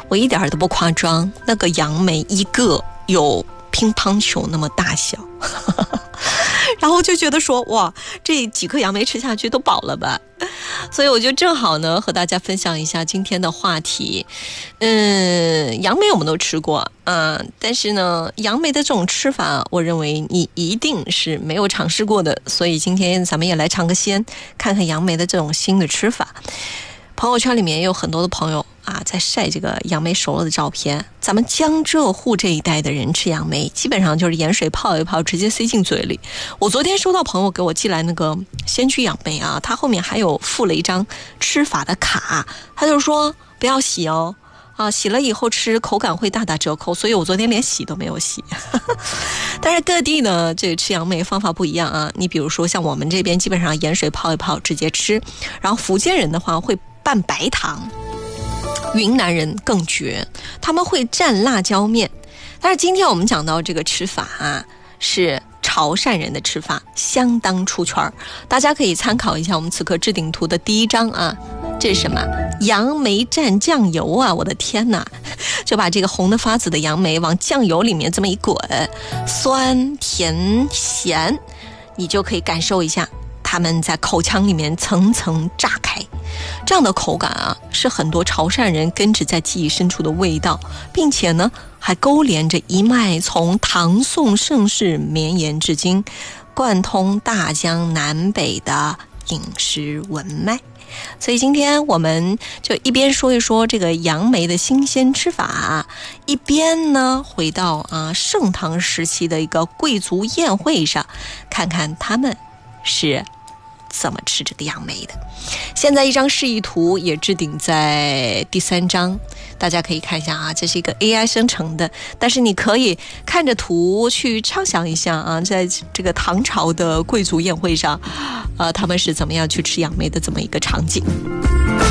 我一点都不夸张，那个杨梅一个有乒乓球那么大小然后就觉得说哇，这几颗杨梅吃下去都饱了吧。所以我就正好呢和大家分享一下今天的话题。杨梅我们都吃过但是呢杨梅的这种吃法我认为你一定是没有尝试过的，所以今天咱们也来尝个鲜，看看杨梅的这种新的吃法。朋友圈里面也有很多的朋友在晒这个杨梅熟了的照片。咱们江浙沪这一带的人吃杨梅基本上就是盐水泡一泡直接塞进嘴里。我昨天收到朋友给我寄来那个鲜曲杨梅他后面还有附了一张吃法的卡，他就说不要洗哦洗了以后吃口感会大打折扣，所以我昨天连洗都没有洗但是各地呢这个吃杨梅方法不一样你比如说像我们这边基本上盐水泡一泡直接吃，然后福建人的话会拌白糖，云南人更绝，他们会蘸辣椒面。但是今天我们讲到这个吃法是潮汕人的吃法，相当出圈，大家可以参考一下我们此刻置顶图的第一张这是什么？杨梅蘸酱油我的天哪！就把这个红的发紫的杨梅往酱油里面这么一滚，酸甜咸，你就可以感受一下它们在口腔里面层层炸开。这样的口感是很多潮汕人根植在记忆深处的味道，并且呢还勾连着一脉从唐宋盛世绵延至今，贯通大江南北的饮食文脉。所以今天我们就一边说一说这个杨梅的新鲜吃法，一边呢回到盛唐时期的一个贵族宴会上，看看他们是怎么吃这个杨梅的。现在一张示意图也置顶在第3章，大家可以看一下这是一个 AI 生成的，但是你可以看着图去畅想一下在这个唐朝的贵族宴会上他们是怎么样去吃杨梅的这么一个场景。